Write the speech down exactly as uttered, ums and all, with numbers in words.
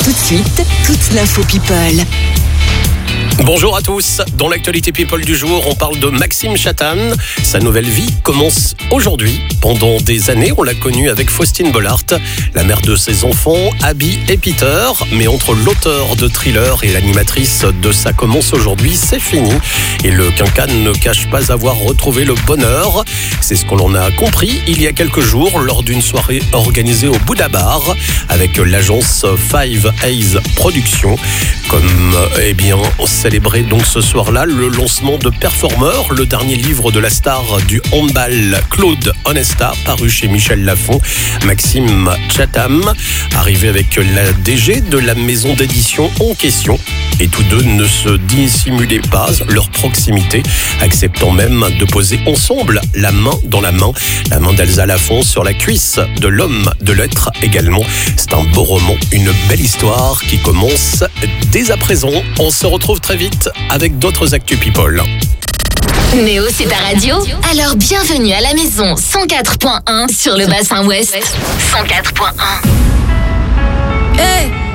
Tout de suite, toute l'info People. Bonjour à tous. Dans l'actualité People du jour, on parle de Maxime Chatham. Sa nouvelle vie commence aujourd'hui. Pendant des années, on l'a connu avec Faustine Bollaert, la mère de ses enfants, Abby et Peter. Mais entre l'auteur de thriller et l'animatrice de Ça commence aujourd'hui, c'est fini. Et le quinquan ne cache pas avoir retrouvé le bonheur. C'est ce que l'on a compris il y a quelques jours lors d'une soirée organisée au Bouddha Bar avec l'agence Five Eyes Productions. Comme, eh bien, on célébrait donc ce soir-là le lancement de Performer, le dernier livre de la star du handball Claude Onesta, paru chez Michel Lafon. Maxime Chatham, arrivé avec la D G de la maison d'édition en question. Et tous deux ne se dissimulaient pas leur proximité, acceptant même de poser ensemble la main dans la main, la main d'Elsa Lafont sur la cuisse de l'homme de lettres également. C'est un beau roman, une belle histoire qui commence dès à présent. On se retrouve très vite avec d'autres Actu People. Néo, c'est ta radio? Alors bienvenue à la maison cent quatre point un sur le bassin ouest. cent quatre point un. Hey!